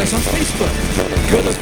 us on Facebook. Go to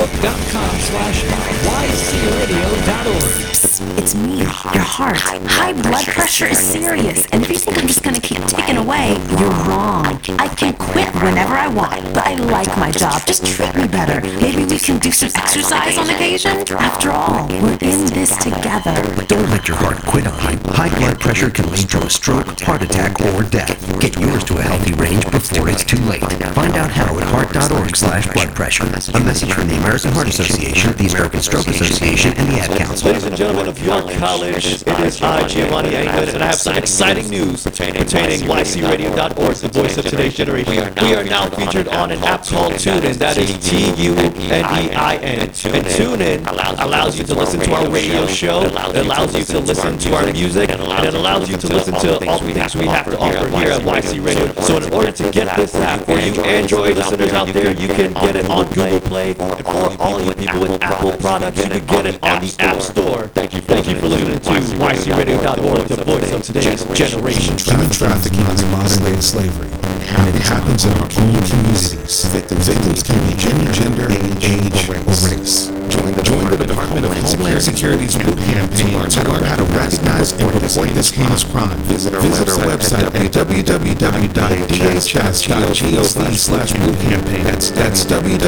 facebook.com/ycradio.org. It's me, your heart. High blood pressure is serious, and if you think I'm just gonna keep ticking away, you're wrong. I can quit whenever I want, but I like my job. Just treat me better. Maybe we can do some exercise on occasion? After all, we're in this together. Don't let your heart quit on you. High blood pressure can lead to a stroke, heart attack, or death. Get yours to a healthy range before it's too late. Find out how at heart.org/blood pressure. A message from the American Heart Association, the American Stroke Association, and the Ad Council. Ladies and gentlemen of York College, it is I, Giovanni Angud, and I have some exciting news pertaining YCRadio.org, the voice of today's generation. We are now featured on an app called TuneIn. That is TUNEIN. And TuneIn allows you to listen to our radio show, it allows you to listen to our music, and it allows you to listen to all the things we have to offer here at YC Radio. So in order to get this app, for you Android listeners out there, you can get it on Google Play, and for all you people with Apple products, you can get it on the App Store. Thank you for listening to YCRadio.org, the voice of today's generation. Human trafficking is modern day slavery, and it happens in our own communities. Victims can be any gender, age, or race. Join the Department of Homeland Security's boot campaign to learn how to recognize and report this heinous crime. Visit our website at www.dhs.gov/bootcampaign. That's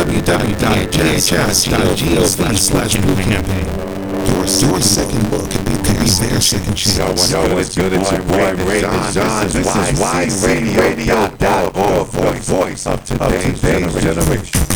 www.dhs.gov/bootcampaign. Your second book could be their second chance. Yo, what's good? It's your boy Ray John. This is YCRadio.org, the voice of today's generation.